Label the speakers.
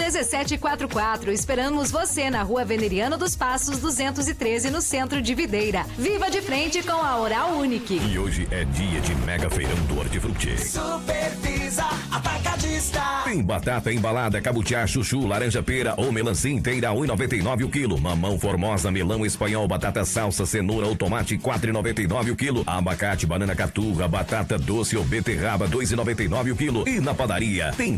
Speaker 1: 1744. Esperamos você na Rua Veneriano dos Passos 213, no centro de Videira. Viva de frente com a Oral Unique.
Speaker 2: E hoje é dia de mega feirão do Hortifruti.
Speaker 3: Supervisa Atacadista.
Speaker 2: Tem batata embalada, cabutiá, chuchu, laranja pera ou melancia inteira, 1,99 o quilo. Mamão formosa, melão espanhol, batata salsa, cenoura ou tomate, 4,99 o quilo. Abacate, banana caturra, batata doce ou beterraba, 2,99 o quilo. E na padaria tem